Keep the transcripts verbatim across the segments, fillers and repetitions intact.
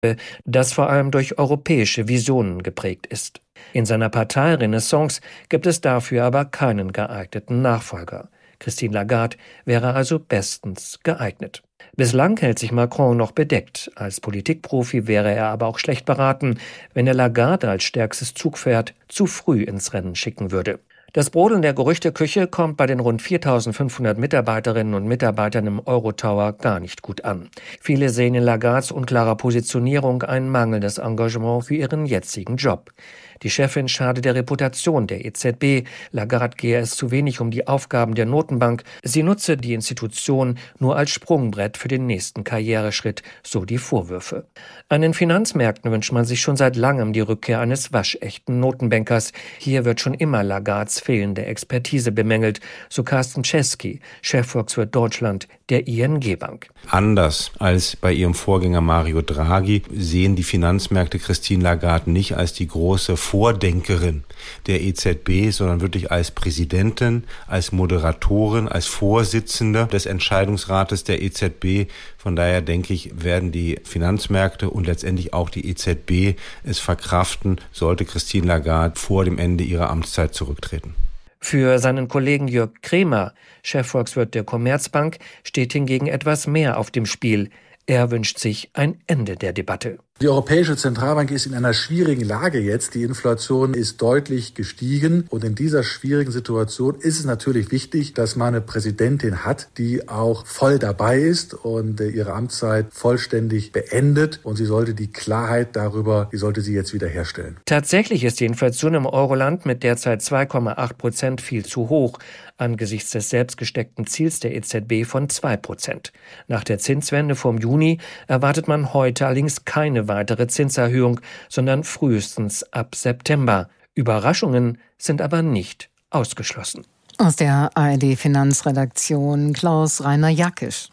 das vor allem durch europäische Visionen geprägt ist. In seiner Partei Renaissance gibt es dafür aber keinen geeigneten Nachfolger. Christine Lagarde wäre also bestens geeignet. Bislang hält sich Macron noch bedeckt. Als Politikprofi wäre er aber auch schlecht beraten, wenn er Lagarde als stärkstes Zugpferd zu früh ins Rennen schicken würde. Das Brodeln der Gerüchteküche kommt bei den rund viertausendfünfhundert Mitarbeiterinnen und Mitarbeitern im Eurotower gar nicht gut an. Viele sehen in Lagardes unklarer Positionierung ein mangelndes Engagement für ihren jetzigen Job. Die Chefin schade der Reputation der E Z B. Lagarde gehe es zu wenig um die Aufgaben der Notenbank. Sie nutze die Institution nur als Sprungbrett für den nächsten Karriereschritt, so die Vorwürfe. An den Finanzmärkten wünscht man sich schon seit langem die Rückkehr eines waschechten Notenbankers. Hier wird schon immer Lagardes fehlende Expertise bemängelt, so Carsten Cesky, Chefvolkswirt Deutschland der I N G-Bank. Anders als bei ihrem Vorgänger Mario Draghi sehen die Finanzmärkte Christine Lagarde nicht als die große Vordenkerin der E Z B, sondern wirklich als Präsidentin, als Moderatorin, als Vorsitzende des Entscheidungsrates der E Z B. Von daher denke ich, werden die Finanzmärkte und letztendlich auch die E Z B es verkraften, sollte Christine Lagarde vor dem Ende ihrer Amtszeit zurücktreten. Für seinen Kollegen Jörg Kremer, Chefvolkswirt der Commerzbank, steht hingegen etwas mehr auf dem Spiel. Er wünscht sich ein Ende der Debatte. Die Europäische Zentralbank ist in einer schwierigen Lage jetzt. Die Inflation ist deutlich gestiegen. Und in dieser schwierigen Situation ist es natürlich wichtig, dass man eine Präsidentin hat, die auch voll dabei ist und ihre Amtszeit vollständig beendet. Und sie sollte die Klarheit darüber, die sollte sie jetzt wieder herstellen. Tatsächlich ist die Inflation im Euroland mit derzeit zwei Komma acht Prozent viel zu hoch, angesichts des selbstgesteckten Ziels der E Z B von zwei Prozent. Nach der Zinswende vom Juni erwartet man heute allerdings keine weitere Zinserhöhung, sondern frühestens ab September. Überraschungen sind aber nicht ausgeschlossen. Aus der A R D-Finanzredaktion Klaus-Rainer Jackisch.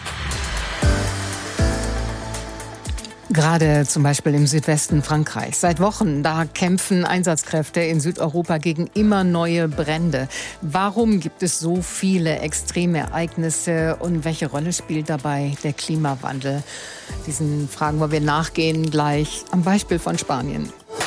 Gerade zum Beispiel im Südwesten Frankreichs. Seit Wochen, da kämpfen Einsatzkräfte in Südeuropa gegen immer neue Brände. Warum gibt es so viele Extremereignisse und welche Rolle spielt dabei der Klimawandel? Diesen Fragen wollen wir nachgehen gleich am Beispiel von Spanien.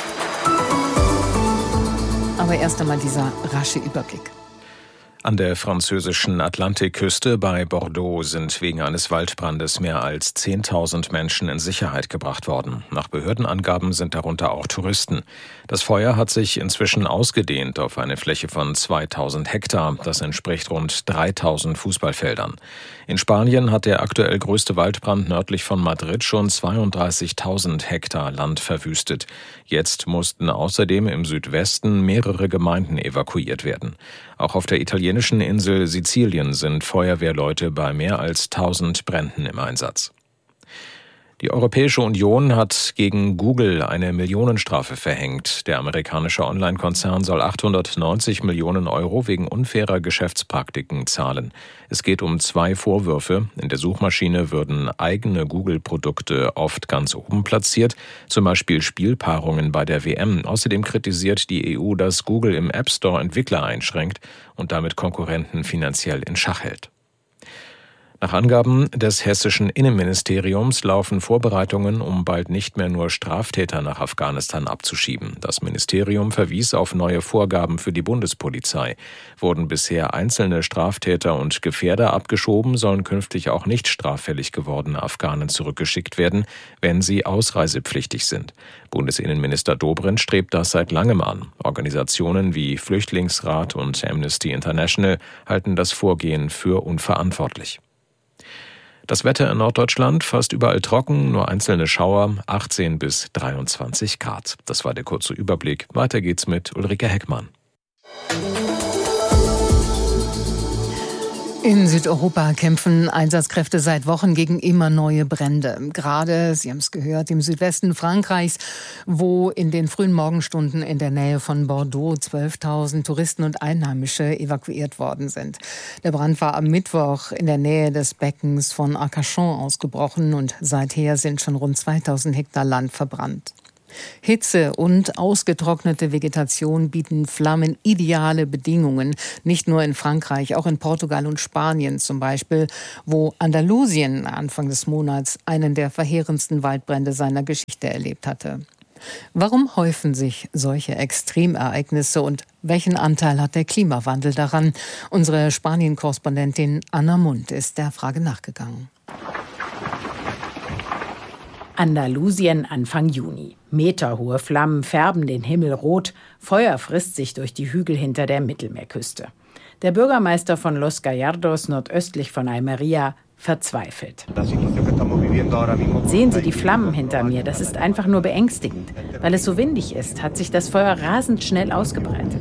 Aber erst einmal dieser rasche Überblick. An der französischen Atlantikküste bei Bordeaux sind wegen eines Waldbrandes mehr als zehntausend Menschen in Sicherheit gebracht worden. Nach Behördenangaben sind darunter auch Touristen. Das Feuer hat sich inzwischen ausgedehnt auf eine Fläche von zweitausend Hektar. Das entspricht rund dreitausend Fußballfeldern. In Spanien hat der aktuell größte Waldbrand nördlich von Madrid schon zweiunddreißigtausend Hektar Land verwüstet. Jetzt mussten außerdem im Südwesten mehrere Gemeinden evakuiert werden. Auch auf der italienischen Insel Sizilien sind Feuerwehrleute bei mehr als tausend Bränden im Einsatz. Die Europäische Union hat gegen Google eine Millionenstrafe verhängt. Der amerikanische Online-Konzern soll achthundertneunzig Millionen Euro wegen unfairer Geschäftspraktiken zahlen. Es geht um zwei Vorwürfe. In der Suchmaschine würden eigene Google-Produkte oft ganz oben platziert, zum Beispiel Spielpaarungen bei der W M. Außerdem kritisiert die E U, dass Google im App Store Entwickler einschränkt und damit Konkurrenten finanziell in Schach hält. Nach Angaben des hessischen Innenministeriums laufen Vorbereitungen, um bald nicht mehr nur Straftäter nach Afghanistan abzuschieben. Das Ministerium verwies auf neue Vorgaben für die Bundespolizei. Wurden bisher einzelne Straftäter und Gefährder abgeschoben, sollen künftig auch nicht straffällig gewordene Afghanen zurückgeschickt werden, wenn sie ausreisepflichtig sind. Bundesinnenminister Dobrindt strebt das seit langem an. Organisationen wie Flüchtlingsrat und Amnesty International halten das Vorgehen für unverantwortlich. Das Wetter in Norddeutschland fast überall trocken, nur einzelne Schauer, achtzehn bis dreiundzwanzig Grad. Das war der kurze Überblick. Weiter geht's mit Ulrike Heckmann. In Südeuropa kämpfen Einsatzkräfte seit Wochen gegen immer neue Brände. Gerade, Sie haben es gehört, im Südwesten Frankreichs, wo in den frühen Morgenstunden in der Nähe von Bordeaux zwölftausend Touristen und Einheimische evakuiert worden sind. Der Brand war am Mittwoch in der Nähe des Beckens von Arcachon ausgebrochen und seither sind schon rund zweitausend Hektar Land verbrannt. Hitze und ausgetrocknete Vegetation bieten Flammen ideale Bedingungen. Nicht nur in Frankreich, auch in Portugal und Spanien zum Beispiel, wo Andalusien Anfang des Monats einen der verheerendsten Waldbrände seiner Geschichte erlebt hatte. Warum häufen sich solche Extremereignisse und welchen Anteil hat der Klimawandel daran? Unsere Spanien-Korrespondentin Anna Mundt ist der Frage nachgegangen. Andalusien Anfang Juni. Meterhohe Flammen färben den Himmel rot, Feuer frisst sich durch die Hügel hinter der Mittelmeerküste. Der Bürgermeister von Los Gallardos, nordöstlich von Almería, verzweifelt. Sehen Sie die Flammen hinter mir, das ist einfach nur beängstigend. Weil es so windig ist, hat sich das Feuer rasend schnell ausgebreitet.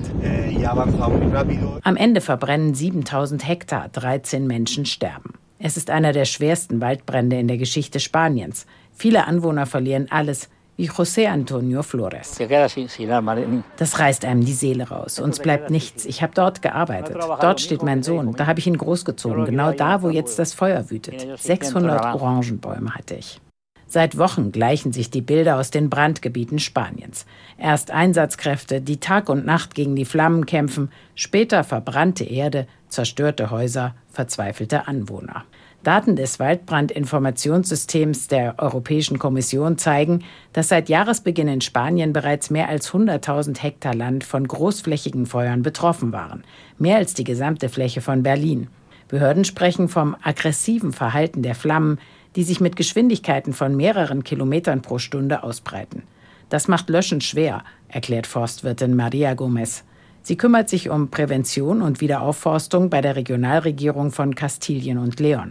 Am Ende verbrennen siebentausend Hektar, dreizehn Menschen sterben. Es ist einer der schwersten Waldbrände in der Geschichte Spaniens. Viele Anwohner verlieren alles, wie José Antonio Flores. Das reißt einem die Seele raus. Uns bleibt nichts. Ich habe dort gearbeitet. Dort steht mein Sohn. Da habe ich ihn großgezogen. Genau da, wo jetzt das Feuer wütet. sechshundert Orangenbäume hatte ich. Seit Wochen gleichen sich die Bilder aus den Brandgebieten Spaniens. Erst Einsatzkräfte, die Tag und Nacht gegen die Flammen kämpfen, später verbrannte Erde, zerstörte Häuser, verzweifelte Anwohner. Daten des Waldbrandinformationssystems der Europäischen Kommission zeigen, dass seit Jahresbeginn in Spanien bereits mehr als hunderttausend Hektar Land von großflächigen Feuern betroffen waren. Mehr als die gesamte Fläche von Berlin. Behörden sprechen vom aggressiven Verhalten der Flammen, die sich mit Geschwindigkeiten von mehreren Kilometern pro Stunde ausbreiten. Das macht Löschen schwer, erklärt Forstwirtin Maria Gómez. Sie kümmert sich um Prävention und Wiederaufforstung bei der Regionalregierung von Kastilien und León.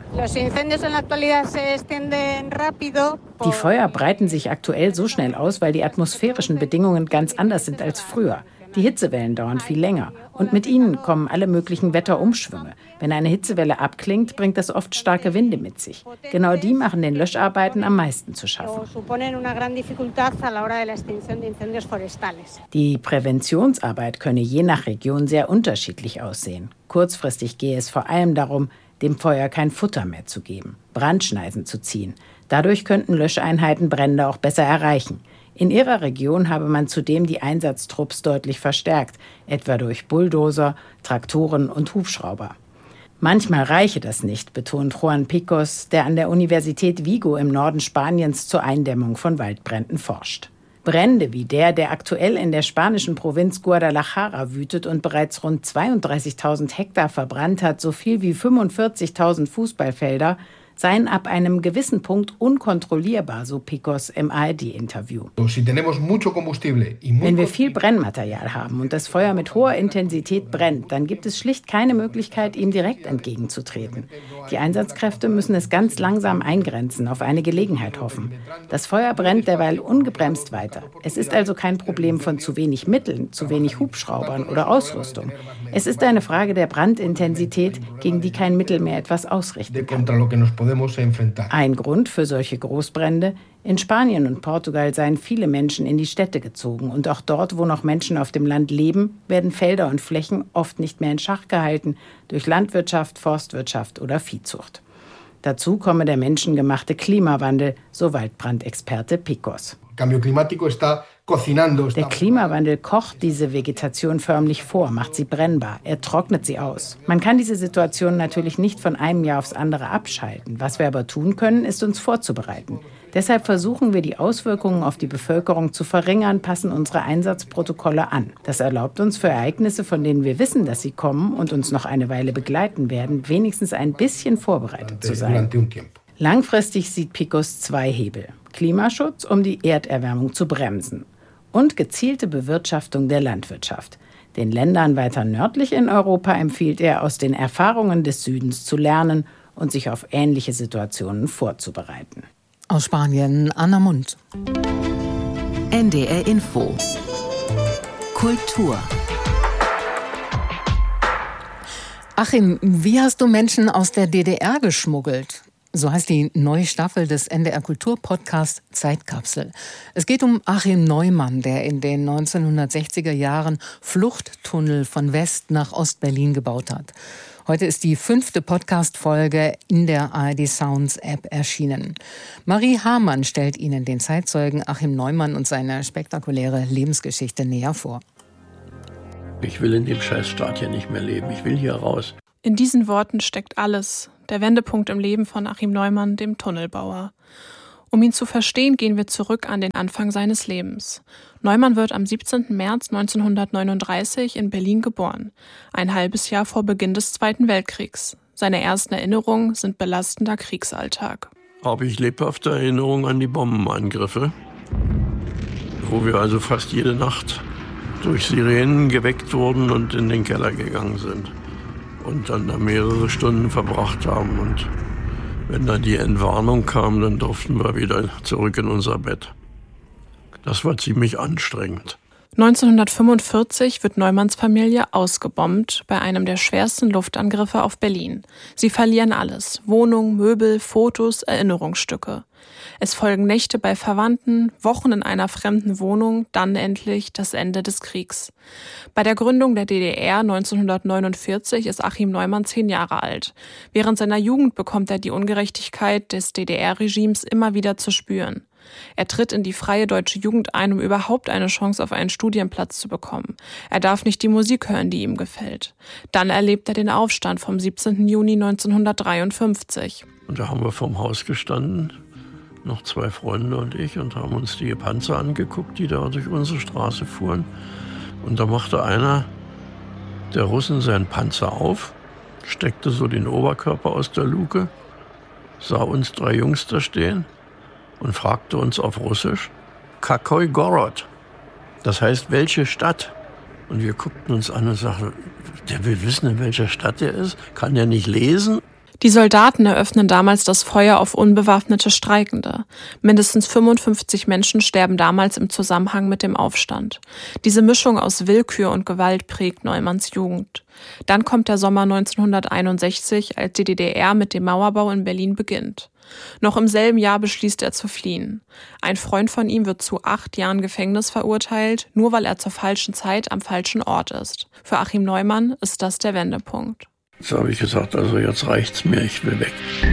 Die Feuer breiten sich aktuell so schnell aus, weil die atmosphärischen Bedingungen ganz anders sind als früher. Die Hitzewellen dauern viel länger und mit ihnen kommen alle möglichen Wetterumschwünge. Wenn eine Hitzewelle abklingt, bringt das oft starke Winde mit sich. Genau die machen den Löscharbeiten am meisten zu schaffen. Die Präventionsarbeit könne je nach Region sehr unterschiedlich aussehen. Kurzfristig gehe es vor allem darum, dem Feuer kein Futter mehr zu geben, Brandschneisen zu ziehen. Dadurch könnten Löscheinheiten Brände auch besser erreichen. In ihrer Region habe man zudem die Einsatztrupps deutlich verstärkt, etwa durch Bulldozer, Traktoren und Hubschrauber. Manchmal reiche das nicht, betont Juan Picos, der an der Universität Vigo im Norden Spaniens zur Eindämmung von Waldbränden forscht. Brände wie der, der aktuell in der spanischen Provinz Guadalajara wütet und bereits rund zweiunddreißigtausend Hektar verbrannt hat, so viel wie fünfundvierzigtausend Fußballfelder, seien ab einem gewissen Punkt unkontrollierbar, so Picos im A R D-Interview. Wenn wir viel Brennmaterial haben und das Feuer mit hoher Intensität brennt, dann gibt es schlicht keine Möglichkeit, ihm direkt entgegenzutreten. Die Einsatzkräfte müssen es ganz langsam eingrenzen, auf eine Gelegenheit hoffen. Das Feuer brennt derweil ungebremst weiter. Es ist also kein Problem von zu wenig Mitteln, zu wenig Hubschraubern oder Ausrüstung. Es ist eine Frage der Brandintensität, gegen die kein Mittel mehr etwas ausrichten kann. Ein Grund für solche Großbrände: In Spanien und Portugal seien viele Menschen in die Städte gezogen. Und auch dort, wo noch Menschen auf dem Land leben, werden Felder und Flächen oft nicht mehr in Schach gehalten durch Landwirtschaft, Forstwirtschaft oder Viehzucht. Dazu komme der menschengemachte Klimawandel, so Waldbrandexperte Picos. Der Klimawandel kocht diese Vegetation förmlich vor, macht sie brennbar, er trocknet sie aus. Man kann diese Situation natürlich nicht von einem Jahr aufs andere abschalten. Was wir aber tun können, ist uns vorzubereiten. Deshalb versuchen wir, die Auswirkungen auf die Bevölkerung zu verringern, passen unsere Einsatzprotokolle an. Das erlaubt uns, für Ereignisse, von denen wir wissen, dass sie kommen und uns noch eine Weile begleiten werden, wenigstens ein bisschen vorbereitet zu sein. Langfristig sieht Picos zwei Hebel: Klimaschutz, um die Erderwärmung zu bremsen, und gezielte Bewirtschaftung der Landwirtschaft. Den Ländern weiter nördlich in Europa empfiehlt er, aus den Erfahrungen des Südens zu lernen und sich auf ähnliche Situationen vorzubereiten. Aus Spanien, Anna Mundt. N D R Info. Kultur. Achim, wie hast du Menschen aus der D D R geschmuggelt? So heißt die neue Staffel des N D R Kultur-Podcasts Zeitkapsel. Es geht um Achim Neumann, der in den neunzehnhundertsechziger Jahren Fluchttunnel von West nach Ostberlin gebaut hat. Heute ist die fünfte Podcast-Folge in der A R D Sounds App erschienen. Marie Hamann stellt Ihnen den Zeitzeugen Achim Neumann und seine spektakuläre Lebensgeschichte näher vor. Ich will in dem Scheißstaat hier nicht mehr leben. Ich will hier raus. In diesen Worten steckt alles. Der Wendepunkt im Leben von Achim Neumann, dem Tunnelbauer. Um ihn zu verstehen, gehen wir zurück an den Anfang seines Lebens. Neumann wird am siebzehnten März neunzehnhundertneununddreißig in Berlin geboren, ein halbes Jahr vor Beginn des Zweiten Weltkriegs. Seine ersten Erinnerungen sind belastender Kriegsalltag. Habe ich lebhafte Erinnerungen an die Bombenangriffe, wo wir also fast jede Nacht durch Sirenen geweckt wurden und in den Keller gegangen sind. Und dann da mehrere Stunden verbracht haben. Und wenn dann die Entwarnung kam, dann durften wir wieder zurück in unser Bett. Das war ziemlich anstrengend. neunzehnhundertfünfundvierzig wird Neumanns Familie ausgebombt bei einem der schwersten Luftangriffe auf Berlin. Sie verlieren alles: Wohnung, Möbel, Fotos, Erinnerungsstücke. Es folgen Nächte bei Verwandten, Wochen in einer fremden Wohnung, dann endlich das Ende des Kriegs. Bei der Gründung der D D R neunzehnhundertneunundvierzig ist Achim Neumann zehn Jahre alt. Während seiner Jugend bekommt er die Ungerechtigkeit des D D R-Regimes immer wieder zu spüren. Er tritt in die Freie Deutsche Jugend ein, um überhaupt eine Chance auf einen Studienplatz zu bekommen. Er darf nicht die Musik hören, die ihm gefällt. Dann erlebt er den Aufstand vom siebzehnten Juni neunzehnhundertdreiundfünfzig. Und da haben wir vorm Haus gestanden, noch zwei Freunde und ich, und haben uns die Panzer angeguckt, die da durch unsere Straße fuhren. Und da machte einer der Russen seinen Panzer auf, steckte so den Oberkörper aus der Luke, sah uns drei Jungs da stehen und fragte uns auf Russisch: Kakoi Gorod? Das heißt, welche Stadt? Und wir guckten uns an und sagten: Der will wissen, in welcher Stadt er ist? Kann er nicht lesen? Die Soldaten eröffnen damals das Feuer auf unbewaffnete Streikende. Mindestens fünfundfünfzig Menschen sterben damals im Zusammenhang mit dem Aufstand. Diese Mischung aus Willkür und Gewalt prägt Neumanns Jugend. Dann kommt der Sommer neunzehnhunderteinundsechzig, als die D D R mit dem Mauerbau in Berlin beginnt. Noch im selben Jahr beschließt er zu fliehen. Ein Freund von ihm wird zu acht Jahren Gefängnis verurteilt, nur weil er zur falschen Zeit am falschen Ort ist. Für Achim Neumann ist das der Wendepunkt. Jetzt habe ich gesagt, also jetzt reicht's mir, ich will weg.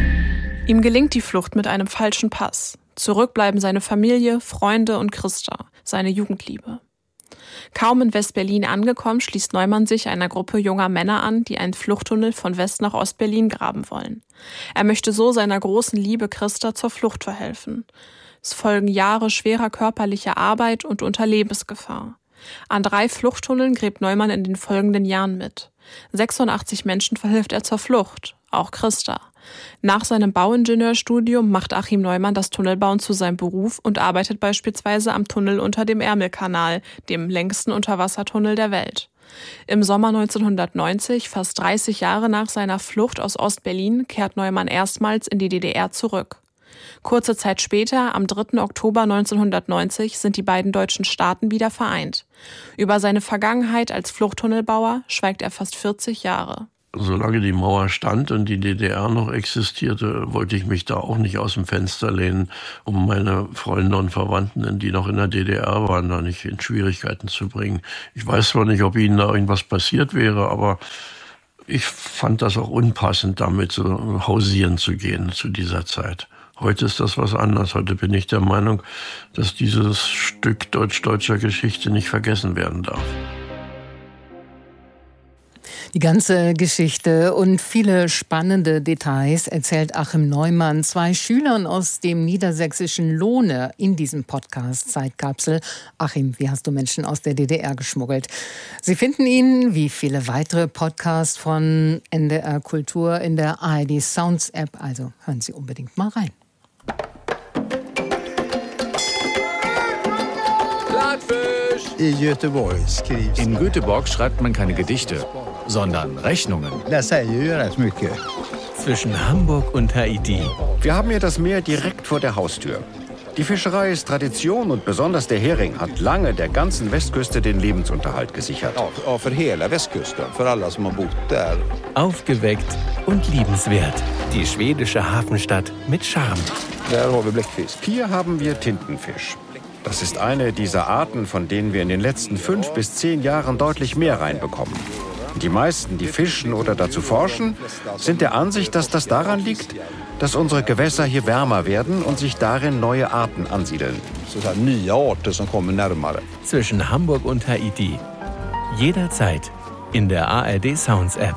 Ihm gelingt die Flucht mit einem falschen Pass. Zurück bleiben seine Familie, Freunde und Christa, seine Jugendliebe. Kaum in West-Berlin angekommen, schließt Neumann sich einer Gruppe junger Männer an, die einen Fluchttunnel von West nach Ost-Berlin graben wollen. Er möchte so seiner großen Liebe Christa zur Flucht verhelfen. Es folgen Jahre schwerer körperlicher Arbeit und unter Lebensgefahr. An drei Fluchttunneln gräbt Neumann in den folgenden Jahren mit. sechsundachtzig Menschen verhilft er zur Flucht, auch Christa. Nach seinem Bauingenieurstudium macht Achim Neumann das Tunnelbauen zu seinem Beruf und arbeitet beispielsweise am Tunnel unter dem Ärmelkanal, dem längsten Unterwassertunnel der Welt. Im Sommer neunzehnhundertneunzig, fast dreißig Jahre nach seiner Flucht aus Ostberlin, kehrt Neumann erstmals in die D D R zurück. Kurze Zeit später, am dritten Oktober neunzehnhundertneunzig, sind die beiden deutschen Staaten wieder vereint. Über seine Vergangenheit als Fluchttunnelbauer schweigt er fast vierzig Jahre. Solange die Mauer stand und die D D R noch existierte, wollte ich mich da auch nicht aus dem Fenster lehnen, um meine Freunde und Verwandten, die noch in der D D R waren, da nicht in Schwierigkeiten zu bringen. Ich weiß zwar nicht, ob ihnen da irgendwas passiert wäre, aber ich fand das auch unpassend, damit so hausieren zu gehen zu dieser Zeit. Heute ist das was anderes. Heute bin ich der Meinung, dass dieses Stück deutsch-deutscher Geschichte nicht vergessen werden darf. Die ganze Geschichte und viele spannende Details erzählt Achim Neumann zwei Schülern aus dem niedersächsischen Lohne in diesem Podcast Zeitkapsel. Achim, wie hast du Menschen aus der D D R geschmuggelt? Sie finden ihn, wie viele weitere Podcasts von N D R Kultur, in der A R D Sounds App. Also hören Sie unbedingt mal rein. In Göteborg schreibt man keine Gedichte, sondern Rechnungen. Zwischen Hamburg und Haiti. Wir haben ja das Meer direkt vor der Haustür. Die Fischerei ist Tradition und besonders der Hering hat lange der ganzen Westküste den Lebensunterhalt gesichert. Ja, für hela Westküsten, für alle, som har bott där. Aufgeweckt und liebenswert. Die schwedische Hafenstadt mit Charme. Där har vi bläckfisk. Hier haben wir Tintenfisch. Das ist eine dieser Arten, von denen wir in den letzten fünf bis zehn Jahren deutlich mehr reinbekommen. Die meisten, die fischen oder dazu forschen, sind der Ansicht, dass das daran liegt, dass unsere Gewässer hier wärmer werden und sich darin neue Arten ansiedeln. Neue Arten, die kommen näher. Zwischen Hamburg und Haiti. Jederzeit in der A R D Sounds App.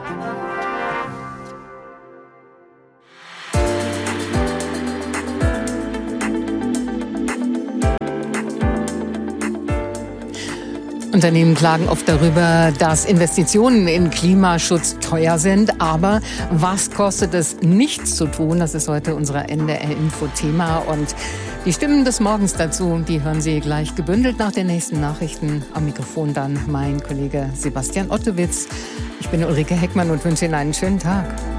Unternehmen klagen oft darüber, dass Investitionen in Klimaschutz teuer sind. Aber was kostet es, nichts zu tun? Das ist heute unser N D R-Info-Thema. Und die Stimmen des Morgens dazu, die hören Sie gleich gebündelt nach den nächsten Nachrichten. Am Mikrofon dann mein Kollege Sebastian Ottewitz. Ich bin Ulrike Heckmann und wünsche Ihnen einen schönen Tag.